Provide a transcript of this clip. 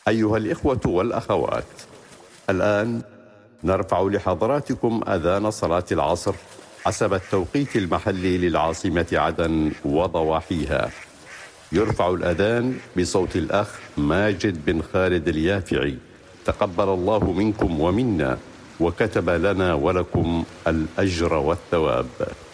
أيها الإخوة والأخوات، الآن نرفع لحضراتكم أذان صلاة العصر حسب التوقيت المحلي للعاصمة عدن وضواحيها. يرفع الأذان بصوت الأخ ماجد بن خالد اليافعي، تقبل الله منكم ومنا وكتب لنا ولكم الأجر والثواب.